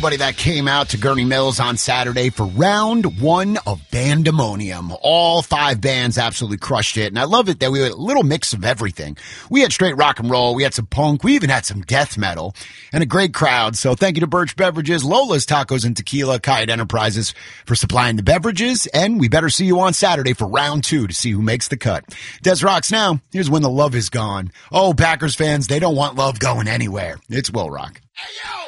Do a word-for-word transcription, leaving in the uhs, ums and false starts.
everybody that came out to Gurney Mills on Saturday for round one of Bandemonium. All five bands absolutely crushed it, and I love it that we had a little mix of everything. We had straight rock and roll, we had some punk, we even had some death metal, and a great crowd. So thank you to Birch Beverages, Lola's Tacos and Tequila, Kite Enterprises for supplying the beverages, and we better see you on Saturday for round two to see who makes the cut. Des Rocks now. Here's When the Love Is Gone. Oh, Packers fans, they don't want love going anywhere. It's Will Rock. Hey, yo!